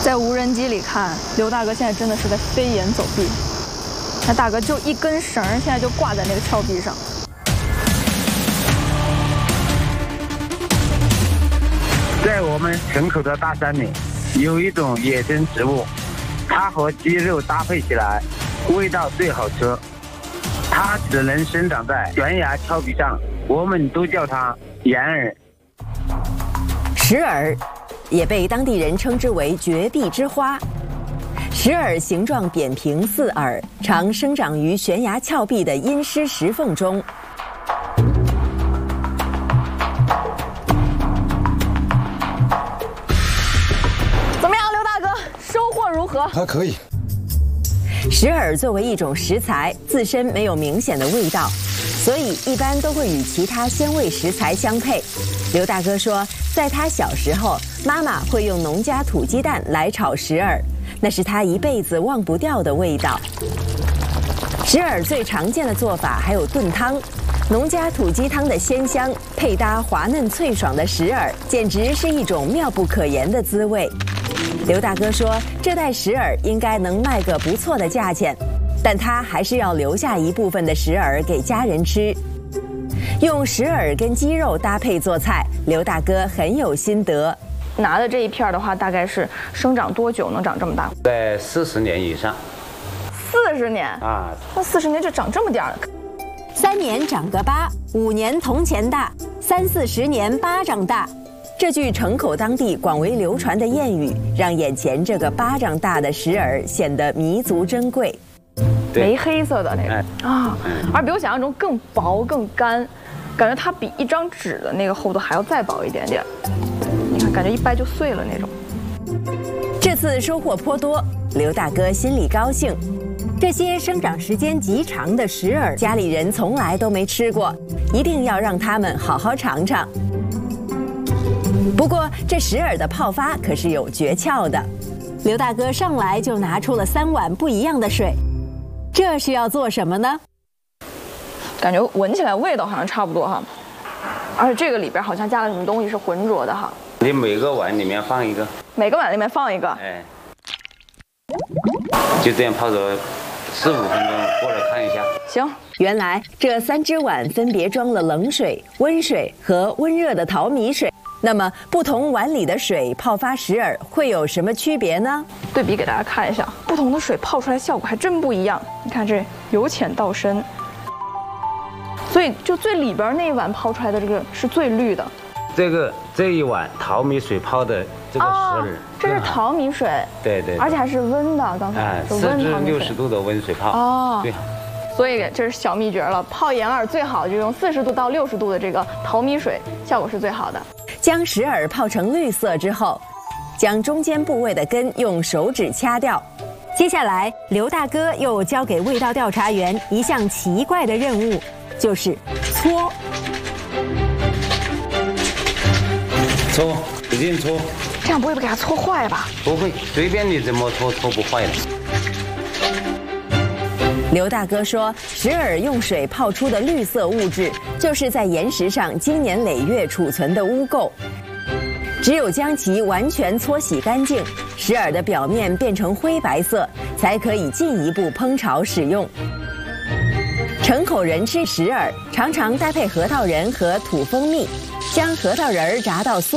在无人机里看，刘大哥现在真的是在飞檐走壁。那大哥就一根绳，现在就挂在那个峭壁上。 在我们城口的大山里，有一种野生植物，它和鸡肉搭配起来，味道最好吃。它只能生长在悬崖峭壁上，我们都叫它岩耳。 石耳也被当地人称之为绝壁之花。石耳形状扁平似耳，常生长于悬崖峭壁的阴湿石缝中。 怎么样，刘大哥，收获如何？ 还可以。 石耳作为一种食材，自身没有明显的味道，所以一般都会与其他鲜味食材相配。刘大哥说，在他小时候，妈妈会用农家土鸡蛋来炒石耳，那是他一辈子忘不掉的味道。石耳最常见的做法还有炖汤，农家土鸡汤的鲜香配搭滑嫩脆爽的石耳，简直是一种妙不可言的滋味。刘大哥说，这袋石耳应该能卖个不错的价钱，但他还是要留下一部分的石耳给家人吃。用石耳跟鸡肉搭配做菜，刘大哥很有心得。 拿的这一片的话，大概是生长多久能长这么大？ 在40年以上。 40年啊？ 那40年就长这么点儿 ？3年长个疤，5年铜钱大，30-40年巴掌大。这句城口当地广为流传的谚语，让眼前这个巴掌大的石耳显得弥足珍贵。 煤黑色的那个啊，而比我想象中更薄更干，感觉它比一张纸的那个厚度还要再薄一点点。你看，感觉一掰就碎了那种。 这次收获颇多，刘大哥心里高兴。这些生长时间极长的石耳，家里人从来都没吃过，一定要让他们好好尝尝。不过这石耳的泡发可是有诀窍的。刘大哥上来就拿出了3碗不一样的水，这是要做什么呢？ 感觉闻起来味道好像差不多哈，而且这个里边好像加了什么东西是浑浊的哈。 你每个碗里面放一个， 每个碗里面放一个， 哎，就这样泡着4-5分钟，过来看一下。 行。 原来这3只碗分别装了冷水、温水和温热的淘米水。那么不同碗里的水泡发石耳会有什么区别呢？ 对比给大家看一下，不同的水泡出来效果还真不一样。你看这由浅到深，所以就最里边那一碗泡出来的这个是最绿的。 这一碗淘米水泡的这个石耳， 这是淘米水， 对， 而且还是温的，刚才是温淘米水 ，40-60度的温水泡。 哦， 对。 所以这是小秘诀了，泡岩耳最好就用40度到60度的这个淘米水，效果是最好的。 将石耳泡成绿色之后，将中间部位的根用手指掐掉。接下来，刘大哥又交给味道调查员一项奇怪的任务，就是搓。 搓，使劲搓。 这样不会给它搓坏吧？ 不会，随便你怎么搓，搓不坏的。 刘大哥说，石耳用水泡出的绿色物质，就是在岩石上经年累月储存的污垢。只有将其完全搓洗干净，石耳的表面变成灰白色，才可以进一步烹炒使用。城口人吃石耳，常常搭配核桃仁和土蜂蜜，将核桃仁炸到酥